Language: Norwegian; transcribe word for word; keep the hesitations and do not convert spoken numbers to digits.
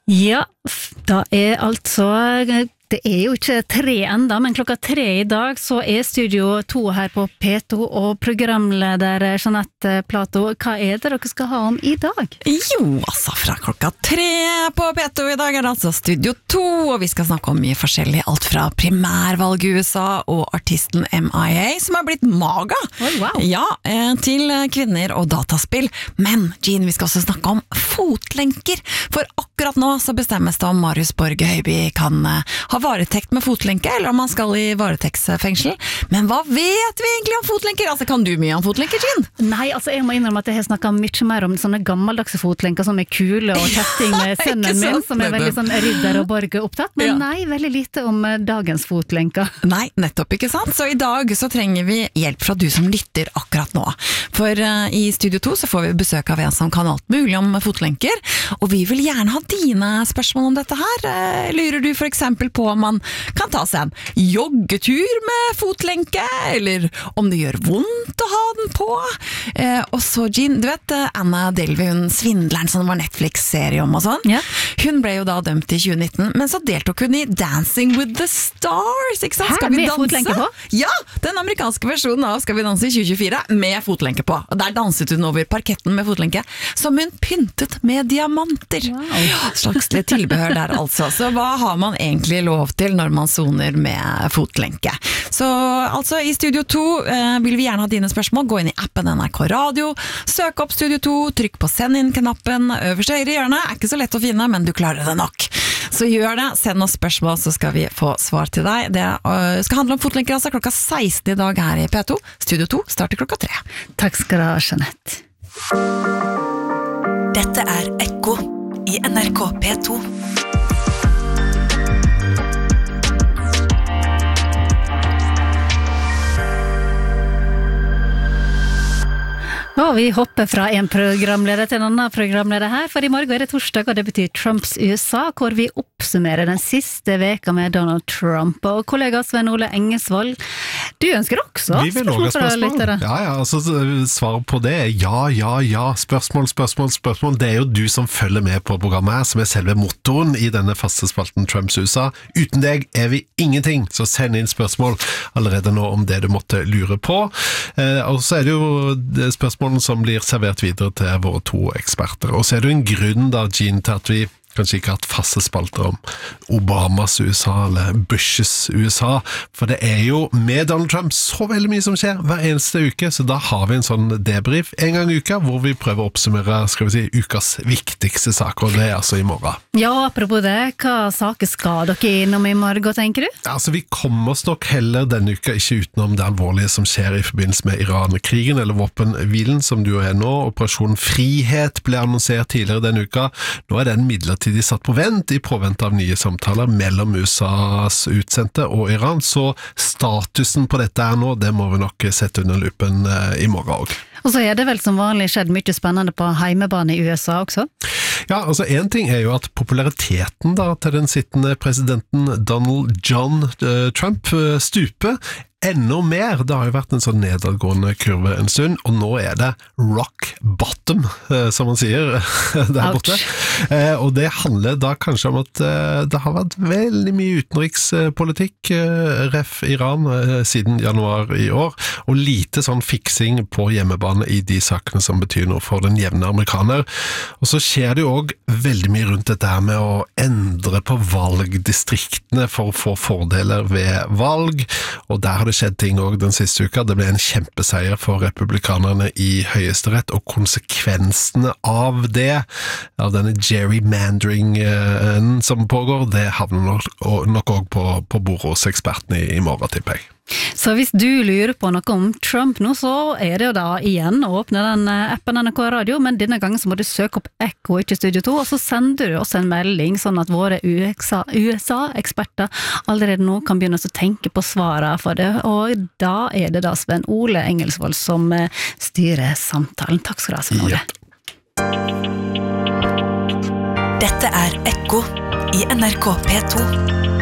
Ja, da er altså, det er jo ikke tre enda, men klokka tre i dag så er Studio to her på P to, og programleder Jeanette Plato, hva er det dere skal ha om i dag? Jo, altså fra klokka tre på P to i dag er det altså Studio to, og vi skal snakke om mye forskjellig, alt fra primærvalg i U S A og artisten M I A, som har blitt MAGA. Oh, wow. Ja, til kvinner og dataspill. Men, Jean, vi skal også snakke om fotlenker, for akkurat nå så bestemmes det om Marius Borge Høiby kan ha varetekt med fotlenke, eller om han skal i varetektsfengsel. Men hva vet vi egentlig om fotlenker? Altså, kan du mye om fotlenker, Jean? Nei, altså jeg må innrømme at jeg har snakket mye mer om sånne gammeldagse fotlenker som er kule og kjetting med sønnen min, som er veldig sånn Ridder og Borge opptatt, men ja. Nei, veldig lite om dagens fotlenker. Nei, nettopp, ikke sant? Så i dag så trenger vi hjelp fra du som lytter akkurat nå. For uh, i Studio to så får vi besøk av en som kan alt mulig om fotlenker, og vi vil gjerne ha dine spørsmål om dette her. Uh, lurer du for eksempel på om man kan ta seg en joggetur med fotlenke, eller om det gjør vondt å ha den på. Eh, og så, Jean, du vet Anna Delvey, hun svindleren som var Netflix-serie om og sånn. Ja. Hun ble jo da dømt i tjue nitten, men så deltok hun i Dancing with the Stars, ikke sant? Hæ, Skal vi med danse? fotlenke på? Ja, den amerikanske versjonen av Skal vi danse i tjue tjuefire med fotlenke på. Og der danset hun over parketten med fotlenke, som hun pyntet med diamanter. Wow. Ja, slags tilbehør der altså. Så hva har man egentlig lov til når man soner med fotlenke? Så altså i Studio to eh, vil vi gjerne ha dine spørsmål. Gå inn i appen N R K Radio, søk opp Studio to, trykk på send inn-knappen øverst i høyre hjørne. Er ikke så lett å finne, men du klarer det nok. Så gjør det, send oss spørsmål, så skal vi få svar til deg. Det uh, skal handle om fotlenker altså klokka seksten i dag her i P to. Studio to starter klokka tre. Takk skal du ha, Jeanette. Dette er Ekko i N R K P to. Og vi hopper fra en programleder til en annen programleder her, for i morgen er det torsdag, og det betyr Trumps U S A, hvor vi oppsummerer den siste veka med Donald Trump. Og kollega Sven Ole Engesvold, du ønsker også vi vil spørsmål fra lyttere. Ja, ja, altså svar på det er ja, ja, ja, spørsmål, spørsmål, spørsmål. Det er jo du som følger med på programmet her, som er selve motoren i denne faste spalten Trumps U S A. Uten deg er vi ingenting, så send inn spørsmål allerede nå om det du måtte lure på. Eh, og så er det jo spørsmål som blir servert videre til våre to eksperter. Og så er det en grunn da, Jean, til at vi kanskje ikke har hatt faste spalter om Obamas U S A eller Bushes U S A, for det er jo med Donald Trump så veldig mye som skjer hver eneste uke, så da har vi en sånn debrief en gang i uka, hvor vi prøver å oppsummere, skal vi si, ukas viktigste saker, og det er altså i morgen. Ja, apropos det, hva saker skal dere innom i morgen, tenker du? Altså, vi kommer oss nok heller denne uka ikke utenom det alvorlige som skjer i forbindelse med Iran-krigen, eller våpenhvilen, som du er nå. Operasjon Frihet ble annonsert tidligere denne uka. Nå er den midlertidig de satt på vent i påvente av nye samtaler mellom U S A's utsendte og Iran, så statusen på dette er nå, det må vi nok sette under lupen i morgen også. Og så er det vel som vanlig skjedd mye spennende på heimebane i U S A også? Ja, altså en ting er jo at populariteten da til den sittende presidenten Donald John uh, Trump uh, stuper enda mer. Det har jo vært en sånn nedadgående kurve en stund, og nå er det rock bottom, som man sier der borte. Eh, og det handler da kanskje om at eh, det har vært veldig mye utenrikspolitikk, eh, ref Iran, eh, siden januar i år, og lite sånn fiksing på hjemmebane i de sakene som betyr noe for den jevne amerikaner. Og så skjer det jo også veldig mye rundt dette her med å endre på valgdistriktene for å få fordeler ved valg, og der har det skjedd ting også den siste uka. Det ble en kjempeseier for republikanerne i høyesterett, og konsekvensene av det, av denne gerrymanderingen som pågår, det havner nok også på, på bordet hos ekspertene i, i morgen, tipper jeg. Så hvis du lurer på noe om Trump nå, så er det jo da igjen å åpne den appen N R K Radio, men denne gangen så må du søke opp Ekko, ikke Studio to, og så sender du oss en melding, sånn at våre U S A-eksperter allerede nå kan begynne å tenke på svaret for det, og da er det da Sven Ole Engesvold som styrer samtalen. Takk skal du ha, Sven Ole. Dette er Ekko i N R K P to.